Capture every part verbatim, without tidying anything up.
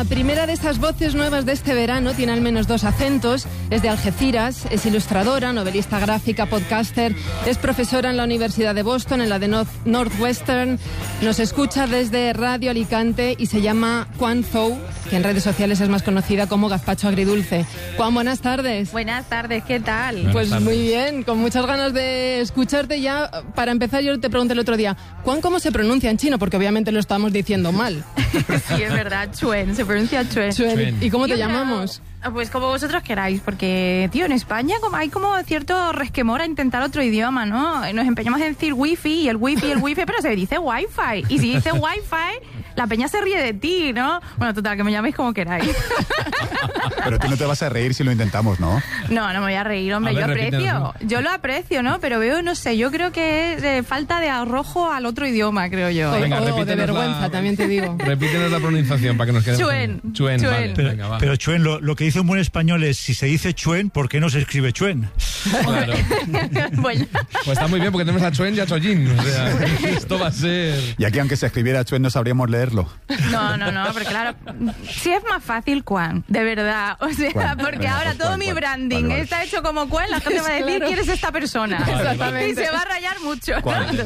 La primera de estas voces nuevas de este verano tiene al menos dos acentos. Es de Algeciras, es ilustradora, novelista gráfica, podcaster, es profesora en la Universidad de Boston, en la de North, Northwestern. Nos escucha desde Radio Alicante y se llama Quan Zhou, que en redes sociales es más conocida como Gazpacho Agridulce. Juan, buenas tardes. Buenas tardes, ¿qué tal? Buenas pues tardes. Muy bien, con muchas ganas de escucharte ya. Para empezar, yo te pregunté el otro día, Juan, ¿cómo se pronuncia en chino? Porque obviamente lo estamos diciendo mal. Sí, es verdad, Chuen, se pronuncia Chuen. Chuen. ¿Y cómo te llamamos? Pues como vosotros queráis, porque, tío, en España como hay como cierto resquemor a intentar otro idioma, ¿no? Nos empeñamos en decir wifi y el wifi y el wifi, pero se dice wifi. Y si dice wifi, la peña se ríe de ti, ¿no? Bueno, total, que me llaméis como queráis. Pero tú no te vas a reír si lo intentamos, ¿no? No, no me voy a reír, hombre, a ver, yo aprecio. ¿No? Yo lo aprecio, ¿no? Pero veo, no sé, yo creo que es de falta de arrojo al otro idioma, creo yo. O, venga, o de vergüenza, la... también te digo. Repítenos la pronunciación para que nos quede. Chuen. Chuen, Chuen. Vale, pero, venga, va. Pero Chuen, lo, lo que dice un buen español es, si se dice Chuen, ¿por qué no se escribe Chuen? Claro. Bueno. Pues está muy bien, porque tenemos a Chuen y a Chollín. O sea, esto va a ser... Y aquí, aunque se escribiera Chuen, no sabríamos leerlo. No, no, no, porque claro, sí es más fácil Quan, de verdad. O sea, Quan, porque venga, ahora pues todo Quan, mi branding vale, vale. está hecho como Quan, la gente va a decir, claro. ¿Quién es esta persona? Vale, exactamente. Y se va a rayar mucho.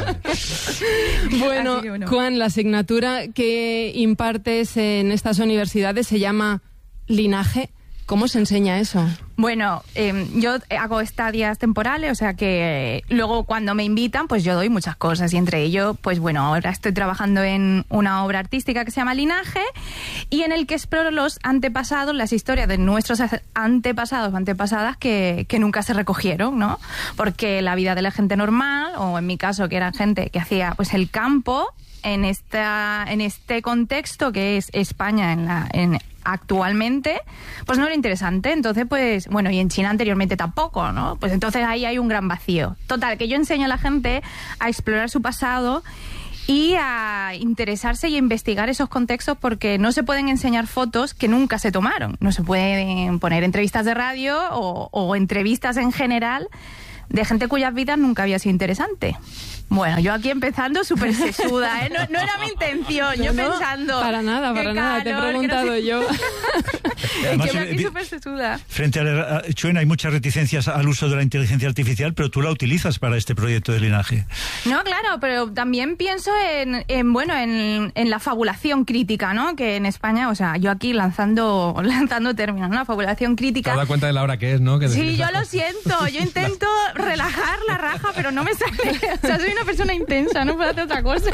¿No? Bueno, que, bueno, Quan, la asignatura que impartes en estas universidades se llama Linaje. ¿Cómo se enseña eso? Bueno, eh, yo hago estadías temporales, o sea que eh, luego cuando me invitan, pues yo doy muchas cosas y entre ello, pues bueno, ahora estoy trabajando en una obra artística que se llama Linaje y en el que exploro los antepasados, las historias de nuestros antepasados o antepasadas que, que nunca se recogieron, ¿no? Porque la vida de la gente normal, o en mi caso que era gente que hacía pues el campo, en esta en este contexto que es España en la en actualmente, pues no era interesante. Entonces, pues, bueno, y en China anteriormente tampoco, ¿no? Pues entonces ahí hay un gran vacío. Total, que yo enseño a la gente a explorar su pasado y a interesarse y a investigar esos contextos, porque no se pueden enseñar fotos que nunca se tomaron. No se pueden poner entrevistas de radio o, o entrevistas en general de gente cuyas vidas nunca había sido interesante. Bueno, yo aquí empezando súper sesuda, ¿eh? No, no era mi intención, yo no, pensando... Para nada, para nada, te he preguntado no sé... yo. Además, que aquí súper sesuda. Frente a Chuen hay muchas reticencias al uso de la inteligencia artificial, pero tú la utilizas para este proyecto de Linaje. No, claro, pero también pienso en, en bueno, en, en la fabulación crítica, ¿no? Que en España, o sea, yo aquí lanzando lanzando términos, ¿no? La fabulación crítica... ¿Te das cuenta de la hora que es, no? Que sí, yo lo siento, yo intento relajar la raja, pero no me sale. O sea, soy una persona intensa, no puedo hacer otra cosa.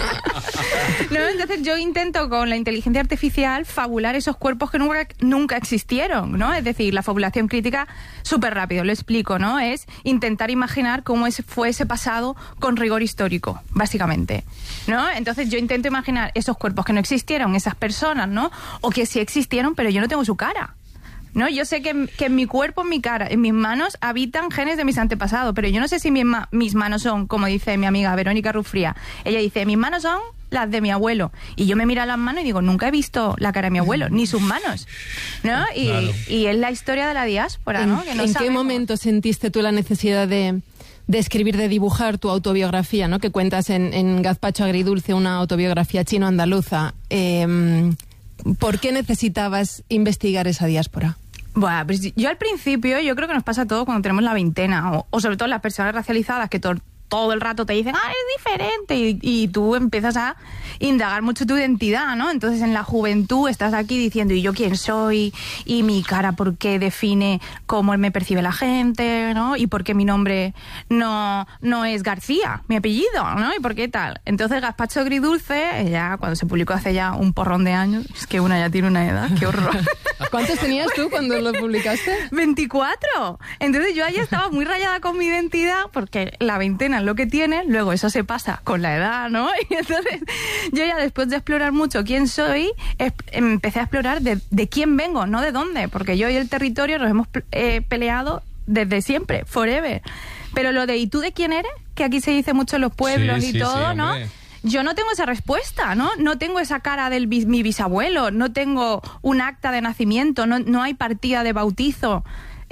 No, entonces yo intento con la inteligencia artificial fabular esos cuerpos que nunca, nunca existieron, ¿no? Es decir, la fabulación crítica, súper rápido, lo explico, ¿no? Es intentar imaginar cómo es, fue ese pasado con rigor histórico, básicamente, ¿no? Entonces yo intento imaginar esos cuerpos que no existieron, esas personas, ¿no? O que sí existieron, pero yo no tengo su cara. No, yo sé que, que en mi cuerpo, en mi cara, en mis manos habitan genes de mis antepasados, pero yo no sé si mis, ma- mis manos son, como dice mi amiga Verónica Rufría, ella dice, mis manos son las de mi abuelo, y yo me miro a las manos y digo, nunca he visto la cara de mi abuelo, ni sus manos, ¿no? Y, claro. y es la historia de la diáspora, ¿no? Que no ¿En sabemos. qué momento sentiste tú la necesidad de, de escribir, de dibujar tu autobiografía, ¿no? Que cuentas en, en Gazpacho Agridulce, una autobiografía chino-andaluza. Eh, ¿Por qué necesitabas investigar esa diáspora? Bueno, pues yo al principio, yo creo que nos pasa a todos cuando tenemos la veintena, o, o sobre todo las personas racializadas que to- todo el rato te dicen, ah, es diferente, y, y tú empiezas a indagar mucho tu identidad, ¿no? Entonces en la juventud estás aquí diciendo, ¿y yo quién soy? ¿Y mi cara por qué define cómo me percibe la gente? ¿No? ¿Y por qué mi nombre no, no es García, mi apellido? ¿No? ¿Y por qué tal? Entonces Gazpacho Agridulce, ya cuando se publicó hace ya un porrón de años, es que una ya tiene una edad, qué horror. ¿Cuántos tenías tú cuando lo publicaste? veinticuatro. Entonces yo ahí estaba muy rayada con mi identidad, porque la veintena es lo que tiene, luego eso se pasa con la edad, ¿no? Y entonces yo ya después de explorar mucho quién soy, empecé a explorar de, de quién vengo, no de dónde, porque yo y el territorio nos hemos eh, peleado desde siempre, forever. Pero lo de ¿y tú de quién eres? Que aquí se dice mucho en los pueblos sí, y sí, todo, sí, ¿no? Yo no tengo esa respuesta, ¿no? No tengo esa cara de mi bisabuelo, no tengo un acta de nacimiento, no, no hay partida de bautizo.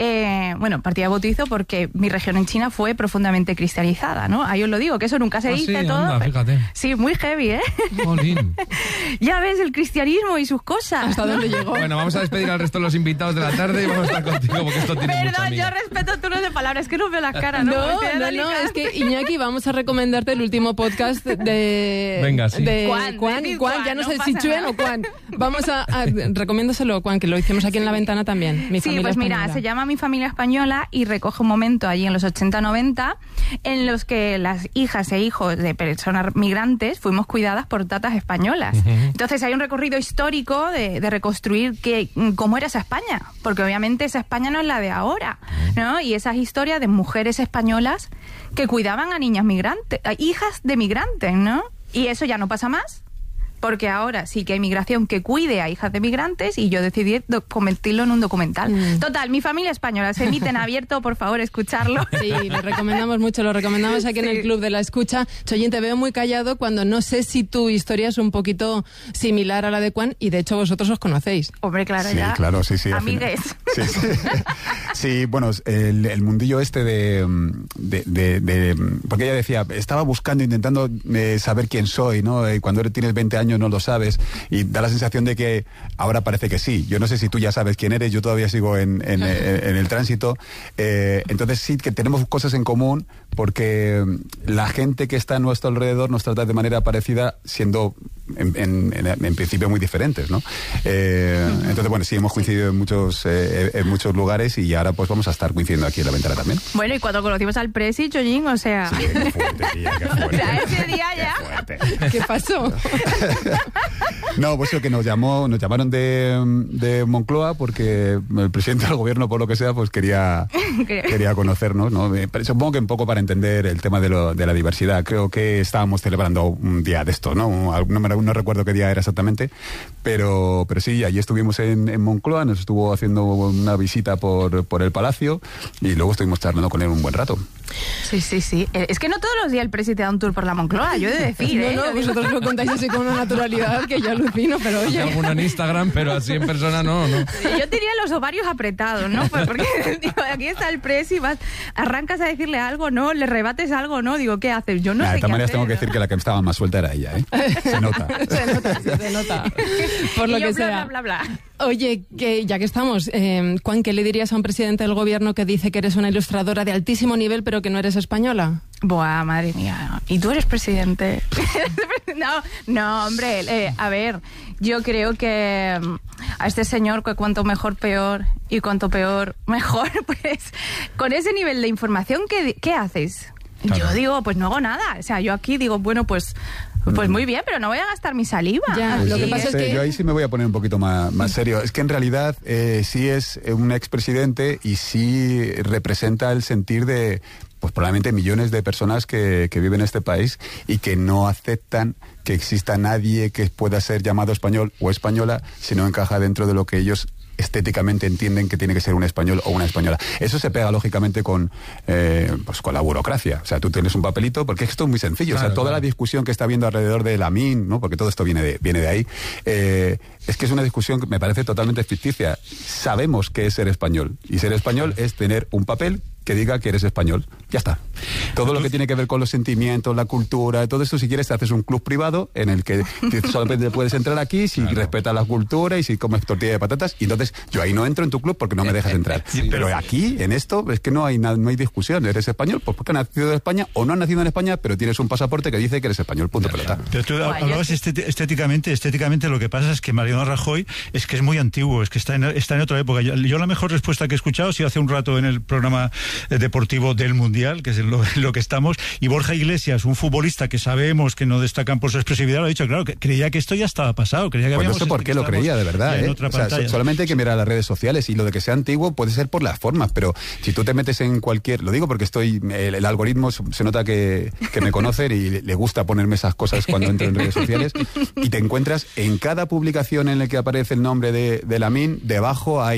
eh, bueno, partida de bautizo porque mi región en China fue profundamente cristianizada, ¿no? Ahí os lo digo, que eso nunca se Ah, dice sí, todo. anda, pero- fíjate. Sí, muy heavy, ¿eh? Jolín. Ya ves el cristianismo y sus cosas. ¿Hasta ¿no? dónde llegó? Bueno, vamos a despedir al resto de los invitados de la tarde y vamos a estar contigo porque esto tiene mucha Perdón, yo amiga. respeto tu no de palabras, es que no veo las caras, ¿no? No, Porque estoy no, no, delicada. es que Iñaki, vamos a recomendarte el último podcast de... Venga, sí. de Juan, Juan, decid Juan, Juan, ya no, no sé si pasa Chuen nada. o Juan. Vamos a, a recomiéndaselo, Juan, que lo hicimos aquí en La Ventana también. Mi Sí, familia pues mira, española. se llama Mi familia española y recoge un momento allí en los ochenta noventa en los que las hijas e hijos de personas migrantes fuimos cuidadas por tatas españolas. Entonces hay un recorrido histórico de, de reconstruir que, cómo era esa España, porque obviamente esa España no es la de ahora, ¿no? Y esas historias de mujeres españolas que cuidaban a niñas migrantes, a hijas de migrantes, ¿no? Y eso ya no pasa más. Porque ahora sí que hay migración que cuide a hijas de migrantes y yo decidí do- convertirlo en un documental. Mm. Total, Mi familia española se emite en abierto, por favor, escucharlo. Sí, lo recomendamos mucho, lo recomendamos aquí en el Club de la Escucha. Chollín, te veo muy callado cuando no sé si tu historia es un poquito similar a la de Juan y de hecho vosotros os conocéis. Hombre, claro, Sí, ya. claro, sí, sí. al final. Amigues. Sí, sí. Sí, bueno, el, el mundillo este de, de, de- de- porque ella decía, estaba buscando, intentando eh, saber quién soy, ¿no? Y cuando eres- tienes veinte años no lo sabes y da la sensación de que ahora parece que sí. Yo no sé si tú ya sabes quién eres, yo todavía sigo en, en, en- en el tránsito. Eh, entonces sí que tenemos cosas en común porque la gente que está a nuestro alrededor nos trata de manera parecida siendo en, en- en- en principio muy diferentes, ¿no? Eh, entonces, bueno, sí, hemos coincidido en muchos, eh, en muchos lugares y ahora pues vamos a estar coincidiendo aquí en La Ventana también. Bueno, y cuando conocimos al Presi, Chollín, o sea... Sí, qué fuerte, tía, qué fuerte. O sea, ese día ya... Qué fuerte. ¿Qué pasó? No, pues eso que nos llamó, nos llamaron de, de Moncloa porque el presidente del gobierno, por lo que sea, pues quería, quería conocernos, ¿no? Eh, pero supongo que un poco para entender el tema de, lo, de la diversidad. Creo que estábamos celebrando un día de esto, ¿no? No, me- no recuerdo qué día era exactamente, pero, pero sí, allí estuvimos en, en Moncloa, nos estuvo haciendo una visita por, por el palacio y luego estuvimos charlando con él un buen rato. Sí, sí, sí. Eh, Es que no todos los días el Presi te da un tour por la Moncloa, yo he de decir, ¿eh? No, no, vosotros lo contáis así con una naturalidad que yo alucino, pero Hace oye... alguna en Instagram, pero así en persona no, no. Yo tenía los ovarios apretados, ¿no? Pues porque digo, aquí está el Presi, vas, arrancas a decirle algo, ¿no? Le rebates algo, ¿no? Digo, ¿qué haces? Yo no Nah, sé de todas qué maneras hacer, tengo que ¿no? decir que la que estaba más suelta era ella, ¿eh? Se nota. Se nota, sí, se nota. Por lo Y yo que bla, sea. bla, bla, bla. Oye, que ya que estamos, eh, Juan, ¿qué le dirías a un presidente del gobierno que dice que eres una ilustradora de altísimo nivel pero que no eres española? Buah, madre mía. ¿Y tú eres presidente? no, no, hombre. eh, a ver, yo creo que mm, a este señor, que cuanto mejor, peor, y cuanto peor, mejor, pues con ese nivel de información, ¿qué, qué haces? Claro. Yo digo, pues no hago nada. O sea, yo aquí digo, bueno, pues, pues muy bien, pero no voy a gastar mi saliva. Ya, Así lo que es. pasa es Este, que- Yo ahí sí me voy a poner un poquito más, más serio. Es que en realidad eh, sí es un expresidente y sí representa el sentir de, pues probablemente millones de personas que, que viven en este país y que no aceptan que exista nadie que pueda ser llamado español o española si no encaja dentro de lo que ellos estéticamente entienden que tiene que ser un español o una española. Eso se pega lógicamente con eh, pues con la burocracia. O sea, tú tienes un papelito, porque esto es muy sencillo. Claro, o sea, toda claro. la discusión que está habiendo alrededor de la M I N, ¿no? Porque todo esto viene de, viene de ahí, eh, es que es una discusión que me parece totalmente ficticia. Sabemos qué es ser español. Y ser español es tener un papel que diga que eres español. Ya está. Todo lo que tiene que ver con los sentimientos, la cultura, todo esto, si quieres, te haces un club privado en el que solamente puedes entrar aquí si Claro. respetas la cultura y si comes tortilla de patatas. Y entonces yo ahí no entro en tu club porque no me dejas entrar. Sí, pero, pero- aquí, en esto, es que no hay, na- no hay discusión. ¿Eres español? Pues porque has nacido en España o no has nacido en España, pero tienes un pasaporte que dice que eres español. Punto pelota. Pero tú Buah, yo hablabas sí. estéti- estéticamente, estéticamente lo que pasa es que Mariano Rajoy es que es muy antiguo, es que está en, está en otra época. Yo, yo la mejor respuesta que he escuchado ha sido hace un rato en el programa eh, deportivo del Mundial, que es en lo, en lo que estamos, y Borja Iglesias, un futbolista que sabemos que no destacan por su expresividad, lo ha dicho, claro, que creía que esto ya estaba pasado, creía que Pues no habíamos sé por est- qué lo estábamos creía, de verdad. ya en ¿eh? otra O sea, so- pantalla. solamente hay que mirar las redes sociales y lo de que sea antiguo puede ser por las formas, pero si tú te metes en cualquier... Lo digo porque estoy... El, el algoritmo se se nota que, que me conocen y le, le gusta ponerme esas cosas cuando entro en redes sociales y te encuentras en cada publicación en la que aparece el nombre de, de la M I N, debajo hay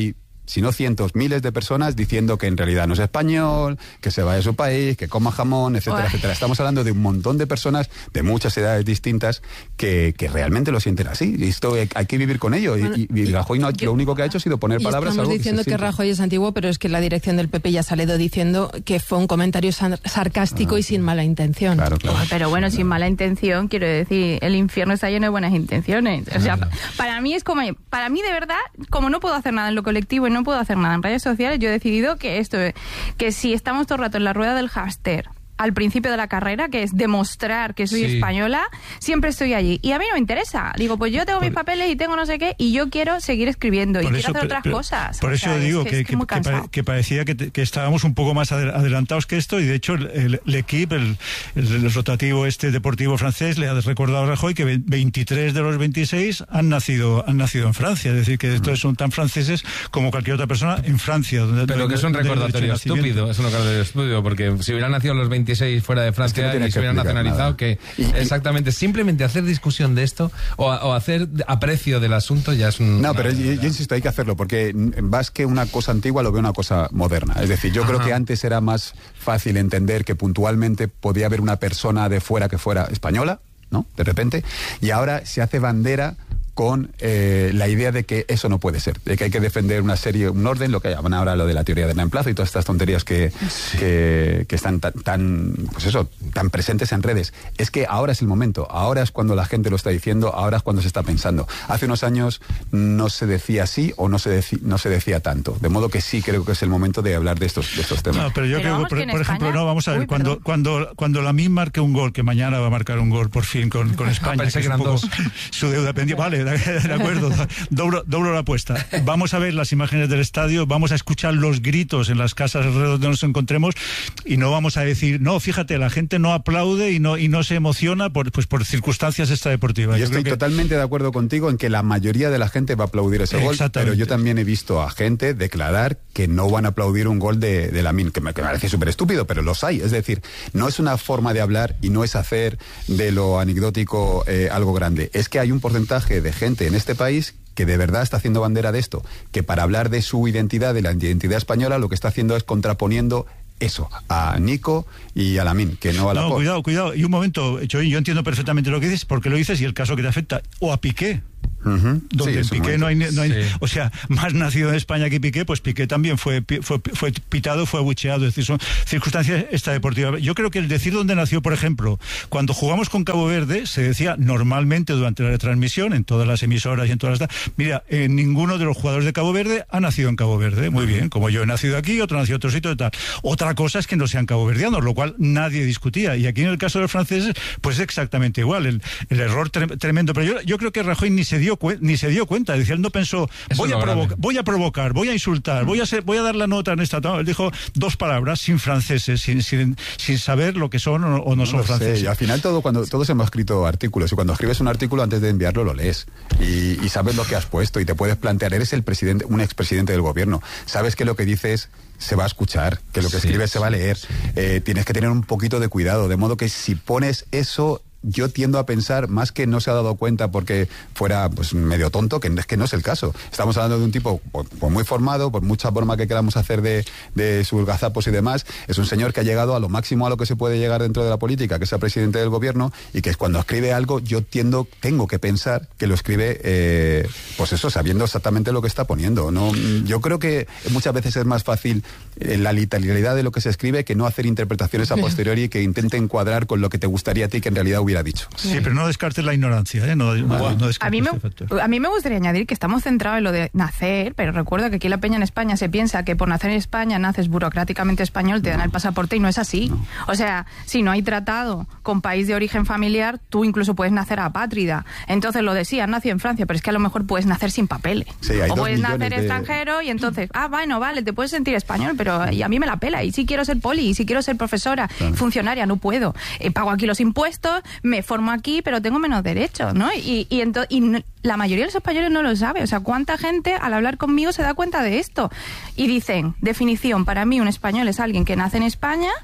sino cientos, miles de personas diciendo que en realidad no es español, que se vaya a su país, que coma jamón, etcétera, Uy. etcétera. Estamos hablando de un montón de personas de muchas edades distintas que, que realmente lo sienten así. Y esto hay que vivir con ello. Bueno, y, y Rajoy no, lo único que ha hecho ha sido poner y palabras. Estamos algo diciendo que, que Rajoy es antiguo, pero es que la dirección del P P ya ha salido diciendo que fue un comentario sarcástico ah, y sin mala intención. Claro, claro. Oh, pero bueno, sin mala intención, quiero decir, el infierno está lleno de buenas intenciones. O sea, para mí es como, para mí de verdad, como no puedo hacer nada en lo colectivo y no puedo hacer nada en redes sociales, yo he decidido que esto, que si estamos todo el rato en la rueda del hámster al principio de la carrera, que es demostrar que soy sí. española, siempre estoy allí. Y a mí no me interesa. Digo, pues yo tengo por, mis papeles y tengo no sé qué, y yo quiero seguir escribiendo y quiero eso, hacer pero, otras pero, cosas. Por o eso sea, digo es, que, es que, que, que, pare, que parecía que, te, que estábamos un poco más adelantados que esto, y de hecho el, el equipo, el, el, el rotativo este deportivo francés, le ha recordado a Rajoy que veintitrés de los veintiséis han nacido han nacido en Francia. Es decir, que estos son tan franceses como cualquier otra persona en Francia. Donde, pero donde, que es un recordatorio estúpido, es un recordatorio estúpido, porque si hubieran nacido los veintiséis fuera de Francia es que no y se hubieran nacionalizado, nada. que y, exactamente, simplemente hacer discusión de esto o, o hacer aprecio del asunto ya es un... No, pero yo, yo insisto, hay que hacerlo, porque más que una cosa antigua lo veo una cosa moderna. Es decir, yo Ajá. creo que antes era más fácil entender que puntualmente podía haber una persona de fuera que fuera española, ¿no? De repente, y ahora se hace bandera con eh, la idea de que eso no puede ser, de que hay que defender una serie, un orden, lo que llaman ahora lo de la teoría del reemplazo y todas estas tonterías que, sí. que, que están tan, tan, pues eso, tan presentes en redes. Es que ahora es el momento, ahora es cuando la gente lo está diciendo, ahora es cuando se está pensando. Hace unos años no se decía así o no se, deci, no se decía tanto, de modo que sí creo que es el momento de hablar de estos, de estos temas. No, pero yo pero creo que, por, que por ejemplo, no, vamos a ver, Uy, cuando, cuando, cuando Lamine marque un gol, que mañana va a marcar un gol por fin con, con España, ah, que es un poco su deuda pendiente, vale, de acuerdo, doblo, doblo la apuesta. Vamos a ver las imágenes del estadio, vamos a escuchar los gritos en las casas alrededor donde nos encontremos y no vamos a decir, no, fíjate, la gente no aplaude y no y no se emociona por pues por circunstancias extradeportivas. Y yo estoy que... totalmente de acuerdo contigo en que la mayoría de la gente va a aplaudir ese gol, pero yo también he visto a gente declarar que no van a aplaudir un gol de, de Lamine, que me, que me parece súper estúpido, pero los hay. Es decir, no es una forma de hablar y no es hacer de lo anecdótico eh, algo grande. Es que hay un porcentaje de gente en este país que de verdad está haciendo bandera de esto, que para hablar de su identidad, de la identidad española, lo que está haciendo es contraponiendo eso, a Nico y a Lamine, que no a la No, Pop. cuidado, cuidado. Y un momento, Choín, yo entiendo perfectamente lo que dices, porque lo dices y el caso que te afecta, o a Piqué. Uh-huh. Donde sí, en Piqué no hay, no hay sí. o sea, más nacido en España que Piqué, pues Piqué también fue fue, fue pitado, fue abucheado, es decir, son circunstancias extradeportivas. Yo creo que el decir dónde nació, por ejemplo, cuando jugamos con Cabo Verde, se decía normalmente durante la retransmisión, en todas las emisoras y en todas las... Mira, eh, ninguno de los jugadores de Cabo Verde ha nacido en Cabo Verde, muy bien, como yo he nacido aquí, otro nació en otro sitio y tal. Otra cosa es que no sean caboverdianos, lo cual nadie discutía, y aquí en el caso de los franceses, pues es exactamente igual, el, el error tre- tremendo, pero yo, yo creo que Rajoy ni se dio cu- ni se dio cuenta, decía, él no pensó, voy a, provoca- voy a provocar, voy a insultar, voy a ser, voy a dar la nota en esta... No, él dijo dos palabras sin franceses, sin, sin, sin saber lo que son o, o no, no son franceses. Sé. Y al final todo, cuando todos hemos escrito artículos, y cuando escribes un artículo antes de enviarlo lo lees, y, y sabes lo que has puesto, y te puedes plantear, eres el presidente, un expresidente del gobierno, sabes que lo que dices se va a escuchar, que lo que sí, escribes sí, se va a leer, sí. eh, tienes que tener un poquito de cuidado, de modo que si pones eso... Yo tiendo a pensar, más que no se ha dado cuenta porque fuera pues medio tonto, que es que no es el caso. Estamos hablando de un tipo pues, pues muy formado, por mucha broma que queramos hacer de, de sus gazapos y demás. Es un señor que ha llegado a lo máximo a lo que se puede llegar dentro de la política, que es el presidente del gobierno, y que cuando escribe algo yo tiendo, tengo que pensar que lo escribe, eh, pues eso, sabiendo exactamente lo que está poniendo. No, yo creo que muchas veces es más fácil eh, la literalidad de lo que se escribe que no hacer interpretaciones a posteriori que intenten cuadrar con lo que te gustaría a ti que en realidad hubiera dicho. Sí, pero no descartes la ignorancia, ¿eh? No, no, no a, mí me, a mí me gustaría añadir que estamos centrados en lo de nacer, pero recuerda que aquí la peña en España se piensa que por nacer en España naces burocráticamente español, te dan el pasaporte, y no es así. No. O sea, si no hay tratado con país de origen familiar, tú incluso puedes nacer apátrida. Entonces lo decía, nació en Francia, pero es que a lo mejor puedes nacer sin papeles. Sí, o puedes nacer de... extranjero y entonces, ah, bueno, vale, te puedes sentir español, pero y a mí me la pela. Y si quiero ser poli, y si quiero ser profesora, claro. funcionaria, no puedo. Eh, pago aquí los impuestos, me formo aquí, pero tengo menos derechos, ¿no? Y, y, ento- y no, la mayoría de los españoles no lo sabe. O sea, ¿cuánta gente al hablar conmigo se da cuenta de esto? Y dicen, definición, para mí un español es alguien que nace en España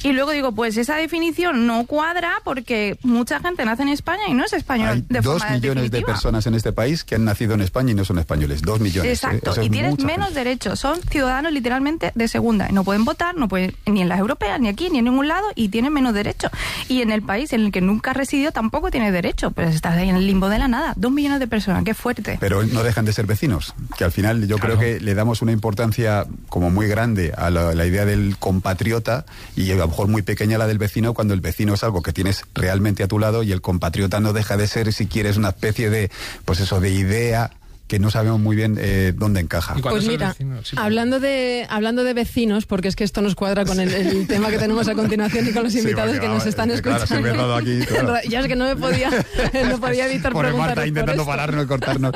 Y luego digo, pues esa definición no cuadra porque mucha gente nace en España y no es español. Hay de dos forma millones definitiva. de personas en este país que han nacido en España y no son españoles. Dos millones. Exacto. ¿eh? Y tienes menos gente. derechos. Son ciudadanos literalmente de segunda. No pueden votar, no pueden ni en las europeas, ni aquí, ni en ningún lado, y tienen menos derechos. Y en el país en el que nunca has residido tampoco tienes derecho. Pues estás ahí en el limbo de la nada. Dos millones de personas. Qué fuerte. Pero no dejan de ser vecinos. Que al final yo claro. creo que le damos una importancia como muy grande a la, la idea del compatriota y a lo mejor muy pequeña la del vecino, cuando el vecino es algo que tienes realmente a tu lado y el compatriota no deja de ser, si quieres, una especie de, pues eso, de idea que no sabemos muy bien eh, dónde encaja. Pues mira, vecino, sí, hablando de hablando de vecinos, porque es que esto nos cuadra con el, el tema que tenemos a continuación y con los invitados sí, que nos están escuchando. Claro, si me he dado aquí, claro. Ya es que no me podía, no podía evitar por preguntar. Marta intentando por pararnos y cortarnos.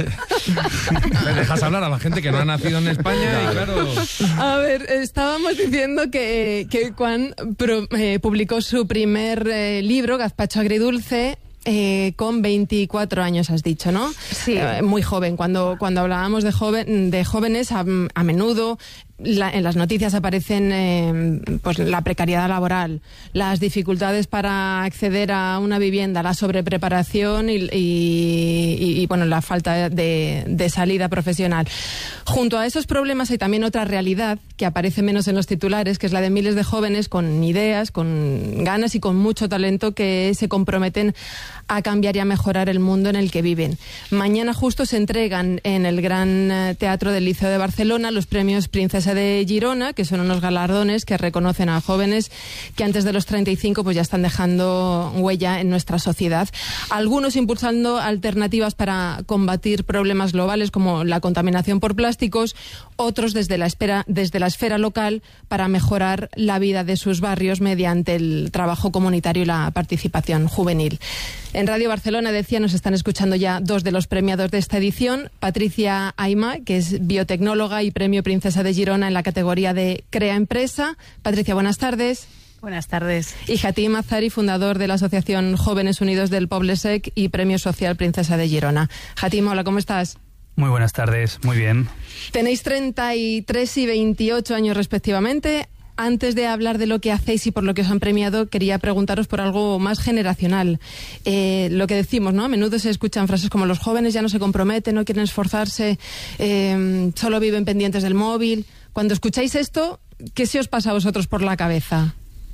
Le dejas hablar a la gente que no ha nacido en España y claro. A ver, estábamos diciendo que, que Juan pro, eh, publicó su primer eh, libro, Gazpacho Agridulce. Eh, con veinticuatro años has dicho, ¿no? Sí. Eh, muy joven. Cuando, cuando hablábamos de, joven, de jóvenes, a, a menudo la, en las noticias aparecen eh, pues la precariedad laboral, las dificultades para acceder a una vivienda, la sobrepreparación y, y, y, y bueno, la falta de, de salida profesional. Junto a esos problemas hay también otra realidad que aparece menos en los titulares, que es la de miles de jóvenes con ideas, con ganas y con mucho talento que se comprometen a cambiar y a mejorar el mundo en el que viven. Mañana justo se entregan en el Gran Teatro del Liceo de Barcelona los premios Princesa de Girona, que son unos galardones que reconocen a jóvenes que antes de los treinta y cinco pues ya están dejando huella en nuestra sociedad. Algunos impulsando alternativas para combatir problemas globales como la contaminación por plásticos, otros desde la, espera, desde la esfera local para mejorar la vida de sus barrios mediante el trabajo comunitario y la participación juvenil. En Radio Barcelona, decía, nos están escuchando ya dos de los premiados de esta edición. Patricia Aima, que es biotecnóloga y premio Princesa de Girona en la categoría de Crea Empresa. Patricia, buenas tardes. Buenas tardes. Y Hatim Azari, fundador de la Asociación Jóvenes Unidos del Poblesec y premio social Princesa de Girona. Hatim, hola, ¿cómo estás? Muy buenas tardes, muy bien. Tenéis treinta y tres y veintiocho años respectivamente. Antes de hablar de lo que hacéis y por lo que os han premiado, quería preguntaros por algo más generacional. Eh, lo que decimos, ¿no? A menudo se escuchan frases como los jóvenes ya no se comprometen, no quieren esforzarse, eh, solo viven pendientes del móvil. Cuando escucháis esto, ¿qué se os pasa a vosotros por la cabeza?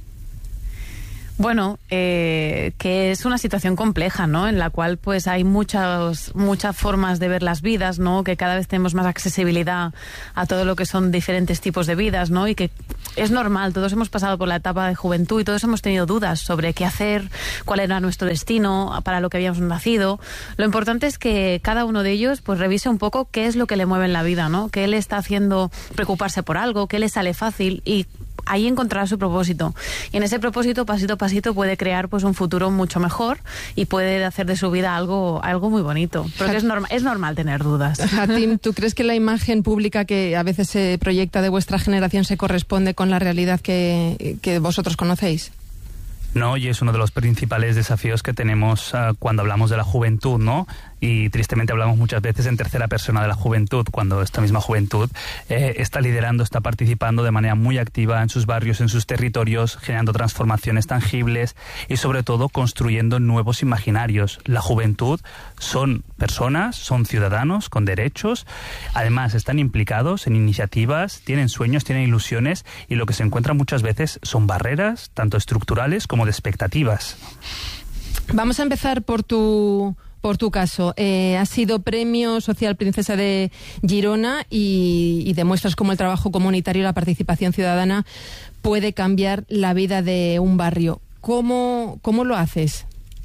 Bueno, eh, que es una situación compleja, ¿no? En la cual pues hay muchas muchas formas de ver las vidas, ¿no? Que cada vez tenemos más accesibilidad a todo lo que son diferentes tipos de vidas, ¿no? Y que es normal, todos hemos pasado por la etapa de juventud y todos hemos tenido dudas sobre qué hacer, cuál era nuestro destino, para lo que habíamos nacido. Lo importante es que cada uno de ellos pues revise un poco qué es lo que le mueve en la vida, ¿no? Qué le está haciendo preocuparse por algo, qué le sale fácil y ahí encontrará su propósito. Y en ese propósito, pasito a pasito, puede crear pues un futuro mucho mejor y puede hacer de su vida algo, algo muy bonito. Porque es, norma, es normal tener dudas. Hatim, ¿tú crees que la imagen pública que a veces se proyecta de vuestra generación se corresponde con la realidad que, que vosotros conocéis? No, y es uno de los principales desafíos que tenemos uh, cuando hablamos de la juventud, ¿no? Y tristemente hablamos muchas veces en tercera persona de la juventud, cuando esta misma juventud eh, está liderando, está participando de manera muy activa en sus barrios, en sus territorios, generando transformaciones tangibles y sobre todo construyendo nuevos imaginarios. La juventud son personas, son ciudadanos con derechos, además están implicados en iniciativas, tienen sueños, tienen ilusiones y lo que se encuentra muchas veces son barreras, tanto estructurales como de expectativas. Vamos a empezar por tu... Por tu caso, eh, has sido premio social Princesa de Girona y, y demuestras cómo el trabajo comunitario y la participación ciudadana puede cambiar la vida de un barrio. ¿Cómo, cómo lo haces?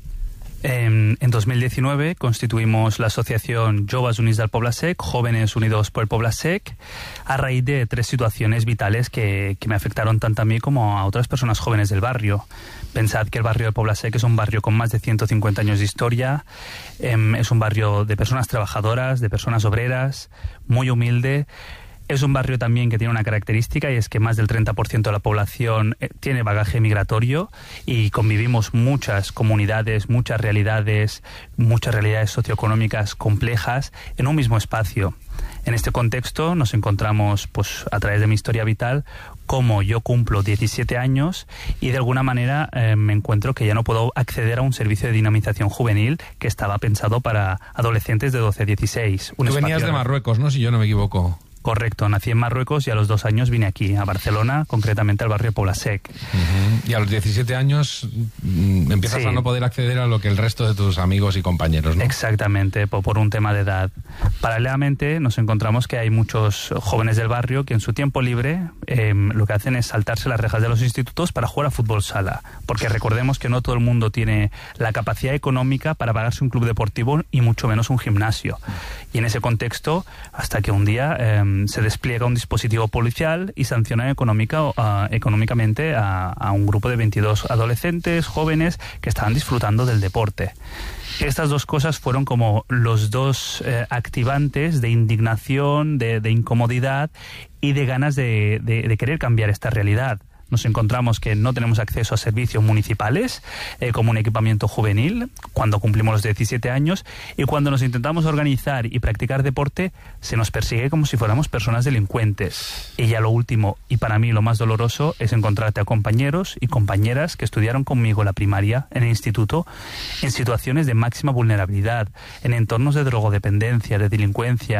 En, en dos mil diecinueve constituimos la asociación Joves Units del Poblesec, Jóvenes Unidos por el Poblesec, a raíz de tres situaciones vitales que, que me afectaron tanto a mí como a otras personas jóvenes del barrio. Pensad que el barrio del Poblesec es un barrio con más de ciento cincuenta años de historia, eh, es un barrio de personas trabajadoras, de personas obreras, muy humilde. Es un barrio también que tiene una característica y es que más del treinta por ciento de la población tiene bagaje migratorio y convivimos muchas comunidades, muchas realidades, muchas realidades socioeconómicas complejas en un mismo espacio. En este contexto nos encontramos, pues, a través de mi historia vital, como yo cumplo diecisiete años y de alguna manera eh, me encuentro que ya no puedo acceder a un servicio de dinamización juvenil que estaba pensado para adolescentes de doce a dieciséis. Tú venías de Marruecos, ¿no? Si yo no me equivoco. Correcto, nací en Marruecos y a los dos años vine aquí, a Barcelona, concretamente al barrio Poble Sec. Uh-huh. Y a los diecisiete años mmm, empiezas sí. a no poder acceder a lo que el resto de tus amigos y compañeros, ¿no? Exactamente, por, por un tema de edad. Paralelamente nos encontramos que hay muchos jóvenes del barrio que en su tiempo libre eh, lo que hacen es saltarse las rejas de los institutos para jugar a fútbol sala, porque recordemos que no todo el mundo tiene la capacidad económica para pagarse un club deportivo y mucho menos un gimnasio. Y en ese contexto, hasta que un día eh, se despliega un dispositivo policial y sanciona económica, uh, económicamente a, a un grupo de veintidós adolescentes, jóvenes, que estaban disfrutando del deporte. Estas dos cosas fueron como los dos eh, activantes de indignación, de, de incomodidad y de ganas de, de, de querer cambiar esta realidad. Nos encontramos que no tenemos acceso a servicios municipales eh, como un equipamiento juvenil cuando cumplimos los diecisiete años, y cuando nos intentamos organizar y practicar deporte se nos persigue como si fuéramos personas delincuentes. Y ya lo último, y para mí lo más doloroso, es encontrarte a compañeros y compañeras que estudiaron conmigo la primaria en el instituto en situaciones de máxima vulnerabilidad, en entornos de drogodependencia, de delincuencia,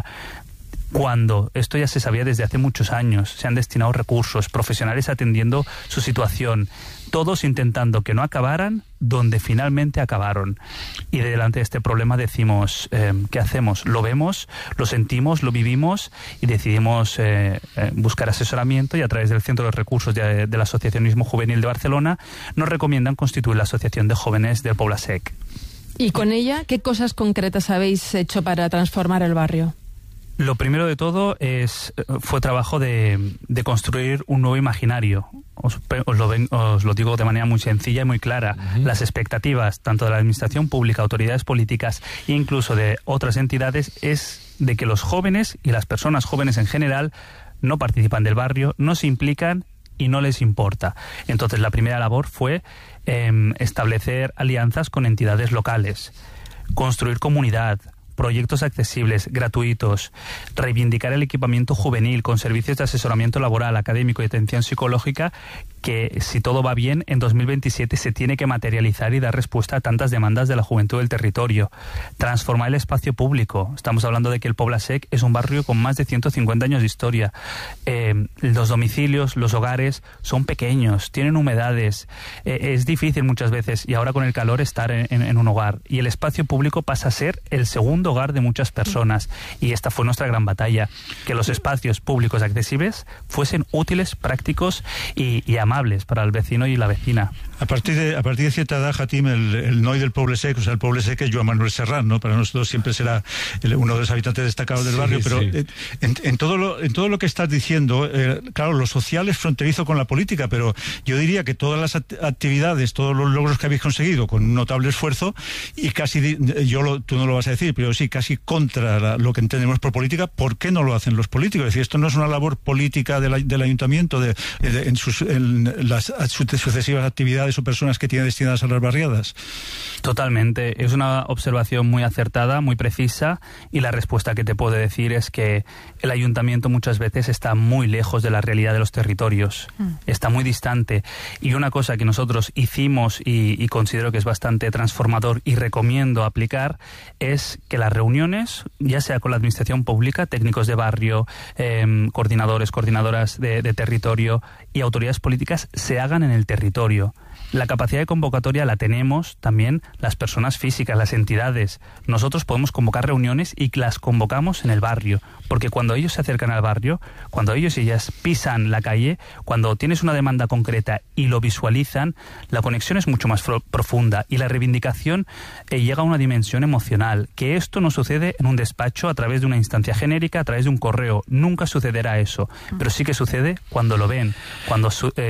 cuando esto ya se sabía desde hace muchos años. Se han destinado recursos, profesionales atendiendo su situación, todos intentando que no acabaran donde finalmente acabaron. Y delante de este problema decimos, eh, ¿qué hacemos? Lo vemos, lo sentimos, lo vivimos y decidimos eh, eh, buscar asesoramiento, y a través del Centro de Recursos de, del Asociacionismo Juvenil de Barcelona nos recomiendan constituir la Asociación de Jóvenes del Poble Sec. ¿Y con ella qué cosas concretas habéis hecho para transformar el barrio? Lo primero de todo es fue trabajo de, de construir un nuevo imaginario. Os, os, lo ven, os lo digo de manera muy sencilla y muy clara. Uh-huh. Las expectativas, tanto de la administración pública, autoridades políticas e incluso de otras entidades, es de que los jóvenes y las personas jóvenes en general no participan del barrio, no se implican y no les importa. Entonces la primera labor fue eh, establecer alianzas con entidades locales, construir comunidad, proyectos accesibles, gratuitos, reivindicar el equipamiento juvenil con servicios de asesoramiento laboral, académico y atención psicológica, que si todo va bien, en dos mil veintisiete se tiene que materializar y dar respuesta a tantas demandas de la juventud del territorio. Transformar el espacio público. Estamos hablando de que el Poble Sec es un barrio con más de ciento cincuenta años de historia. Eh, los domicilios, los hogares son pequeños, tienen humedades. Eh, es difícil muchas veces, y ahora con el calor, estar en, en, en un hogar. Y el espacio público pasa a ser el segundo hogar de muchas personas. Y esta fue nuestra gran batalla, que los espacios públicos accesibles fuesen útiles, prácticos y, y amables para el vecino y la vecina. A partir de, a partir de cierta edad, Hatim, el, el noi del Poble Sec, o sea, el Poble Sec es Joan Manuel Serrat, ¿no? Para nosotros siempre será el, uno de los habitantes destacados del sí, barrio, pero sí. eh, en, en, todo lo, en todo lo que estás diciendo, eh, claro, lo social es fronterizo con la política, pero yo diría que todas las act actividades, todos los logros que habéis conseguido con un notable esfuerzo, y casi, yo lo, tú no lo vas a decir, pero sí, casi contra la, lo que entendemos por política, ¿por qué no lo hacen los políticos? Es decir, esto no es una labor política de la, del ayuntamiento, de, de, en, sus, en las sucesivas actividades o personas que tiene destinadas a las barriadas. Totalmente, es una observación muy acertada, muy precisa, y la respuesta que te puedo decir es que el ayuntamiento muchas veces está muy lejos de la realidad de los territorios, mm. está muy distante. Y una cosa que nosotros hicimos y, y considero que es bastante transformador y recomiendo aplicar es que las reuniones, ya sea con la administración pública, técnicos de barrio, eh, coordinadores, coordinadoras de, de territorio y autoridades políticas, se hagan en el territorio. La capacidad de convocatoria la tenemos también las personas físicas, las entidades. Nosotros podemos convocar reuniones y las convocamos en el barrio, porque cuando ellos se acercan al barrio, cuando ellos y ellas pisan la calle, cuando tienes una demanda concreta y lo visualizan, la conexión es mucho más profunda y la reivindicación eh, llega a una dimensión emocional, que esto no sucede en un despacho a través de una instancia genérica, a través de un correo. Nunca sucederá eso, pero sí que sucede cuando lo ven, cuando su, eh,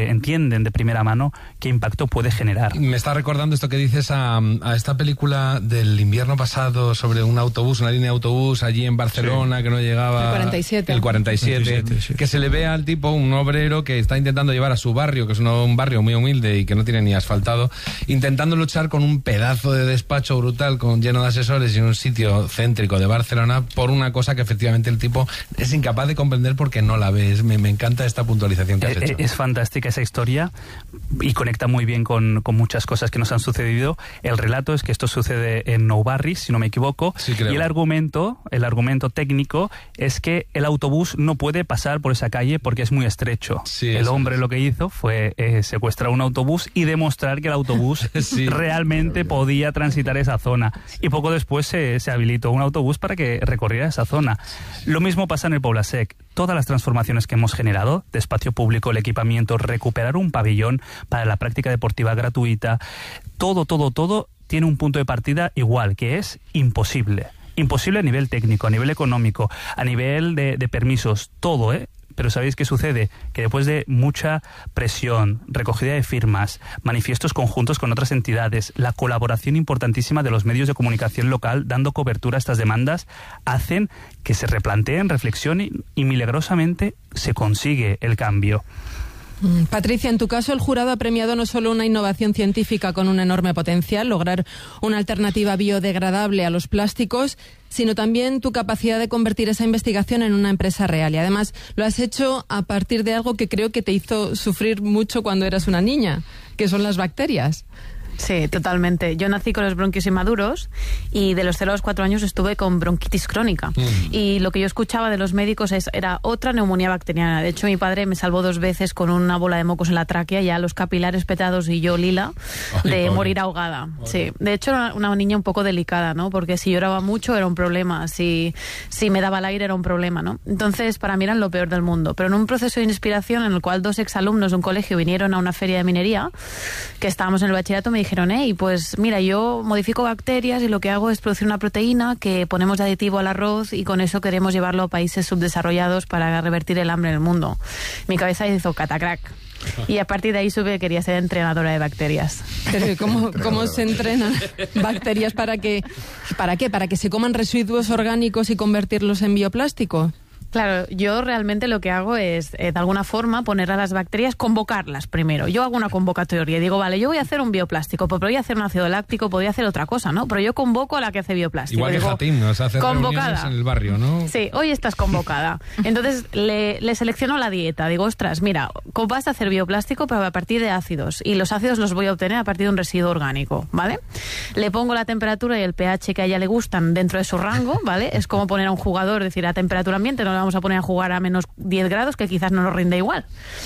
eh, entienden de primera mano qué impacto puede generar. Me está recordando esto que dices a, a esta película del invierno pasado sobre un autobús, una línea de autobús allí en Barcelona, sí, que no llegaba... El cuarenta y siete. El cuarenta y siete, cuarenta y siete, sí. Que se le ve al tipo, un obrero que está intentando llevar a su barrio, que es un barrio muy humilde y que no tiene ni asfaltado, intentando luchar con un pedazo de despacho brutal con lleno de asesores y en un sitio céntrico de Barcelona por una cosa que efectivamente el tipo es incapaz de comprender porque no la ves. Me, me encanta esta puntualización que has es, hecho. Es fantástica esa historia y conecta muy bien con, con muchas cosas que nos han sucedido. El relato es que esto sucede en Nou Barris, si no me equivoco, sí, creo. Y el argumento, el argumento técnico es que el autobús no puede pasar por esa calle porque es muy estrecho. Sí, el hombre es. lo que hizo fue eh, secuestrar un autobús y demostrar que el autobús sí. realmente podía transitar esa zona. Y poco después se, se habilitó un autobús para que recorriera esa zona. Lo mismo pasa en el Poblasec. Todas las transformaciones que hemos generado, de espacio público, el equipamiento, recuperar un pabellón para la práctica deportiva gratuita, todo, todo, todo tiene un punto de partida igual, que es imposible. Imposible a nivel técnico, a nivel económico, a nivel de, de permisos, todo, ¿eh? Pero ¿sabéis qué sucede? Que después de mucha presión, recogida de firmas, manifiestos conjuntos con otras entidades, la colaboración importantísima de los medios de comunicación local dando cobertura a estas demandas, hacen que se replanteen, reflexionen y milagrosamente se consigue el cambio. Patricia, en tu caso el jurado ha premiado no solo una innovación científica con un enorme potencial, lograr una alternativa biodegradable a los plásticos, sino también tu capacidad de convertir esa investigación en una empresa real. Y además lo has hecho a partir de algo que creo que te hizo sufrir mucho cuando eras una niña, que son las bacterias. Sí, totalmente. Yo nací con los bronquios inmaduros y de los cero a los cuatro años estuve con bronquitis crónica. Mm. Y lo que yo escuchaba de los médicos es, era otra neumonía bacteriana. De hecho, mi padre me salvó dos veces con una bola de mocos en la tráquea, ya los capilares petados y yo lila, Ay, de pobre. morir ahogada. Ay. Sí. De hecho, era una niña un poco delicada, ¿no? Porque si lloraba mucho era un problema, si, si me daba el aire era un problema, ¿no? Entonces, para mí eran lo peor del mundo. Pero en un proceso de inspiración en el cual dos exalumnos de un colegio vinieron a una feria de minería, que estábamos en el bachillerato, me dijeron, hey, pues mira, yo modifico bacterias y lo que hago es producir una proteína que ponemos de aditivo al arroz y con eso queremos llevarlo a países subdesarrollados para revertir el hambre en el mundo. Mi cabeza hizo catacrack. Y a partir de ahí supe que quería ser entrenadora de bacterias. Pero ¿cómo, cómo se entrenan bacterias para que, para qué? ¿Para que se coman residuos orgánicos y convertirlos en bioplástico? Claro, yo realmente lo que hago es, eh, de alguna forma, poner a las bacterias, convocarlas primero. Yo hago una convocatoria y digo, vale, yo voy a hacer un bioplástico, pero voy a hacer un ácido láctico, podría hacer otra cosa, ¿no? Pero yo convoco a la que hace bioplástico. Igual que digo, Jatín, ¿no? Se hace reuniones en el barrio, ¿no? Sí, hoy estás convocada. Entonces, le, le selecciono la dieta. Digo, ostras, mira, vas a hacer bioplástico, pero a partir de ácidos. Y los ácidos los voy a obtener a partir de un residuo orgánico, ¿vale? Le pongo la temperatura y el pH que a ella le gustan dentro de su rango, ¿vale? Es como poner a un jugador, decir, a temperatura ambiente, no le vamos a poner a jugar a menos diez grados, que quizás no nos rinde igual.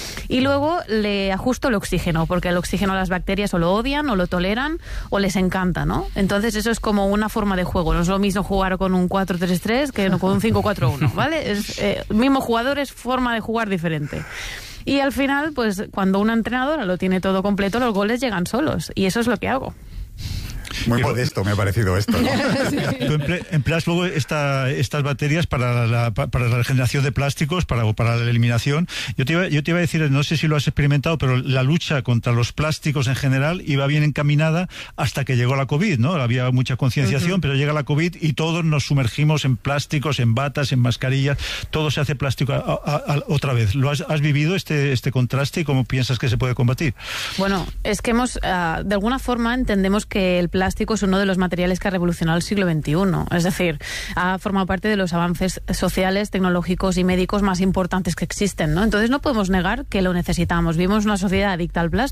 Y luego le ajusto el oxígeno, porque el oxígeno las bacterias o lo odian, o lo toleran, o les encanta, ¿no? Entonces eso es como una forma de juego. No es lo mismo jugar con un cuatro tres tres que con un cinco cuatro uno, ¿vale? Es, eh, mismo jugador es forma de jugar diferente. Y al final, pues cuando una entrenadora lo tiene todo completo, los goles llegan solos. Y eso es lo que hago. Muy modesto me ha parecido esto, ¿no? Sí. Tú emple, empleas luego esta, estas baterías para la, para la regeneración de plásticos, para, para la eliminación. Yo te, iba, yo te iba a decir, no sé si lo has experimentado, pero la lucha contra los plásticos en general iba bien encaminada hasta que llegó la COVID, ¿no? Había mucha concienciación, uh-huh. pero llega la COVID y todos nos sumergimos en plásticos, en batas, en mascarillas, todo se hace plástico a, a, a, otra vez. ¿Lo has, has vivido este, este contraste y cómo piensas que se puede combatir? Bueno, es que hemos, uh, de alguna forma entendemos que el plástico plástico es uno de los materiales que ha revolucionado el siglo veintiuno. Es decir, ha formado parte de los avances sociales, tecnológicos y médicos más importantes que existen, ¿no? Entonces no podemos negar que lo necesitamos. Vivimos una sociedad adicta al plástico.